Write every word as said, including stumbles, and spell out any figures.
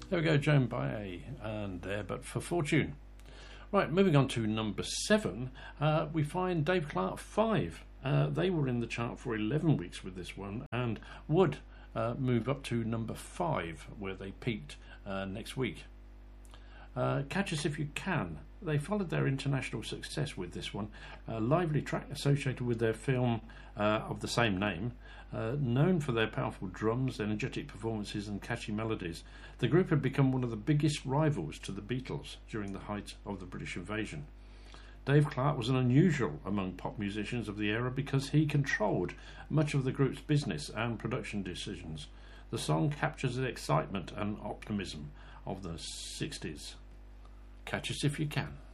There we go, Joan Baez and There But For Fortune. Right, moving on to number seven, uh, we find Dave Clark five. Uh, they were in the chart for eleven weeks with this one and would uh, move up to number five, where they peaked uh, next week. Uh, Catch Us If You Can. They followed their international success with this one, a lively track associated with their film uh, of the same name. Uh, known for their powerful drums, energetic performances and catchy melodies, the group had become one of the biggest rivals to the Beatles during the height of the British invasion. Dave Clark was an unusual among pop musicians of the era because he controlled much of the group's business and production decisions. The song captures the excitement and optimism of the sixties. Catch Us If You Can.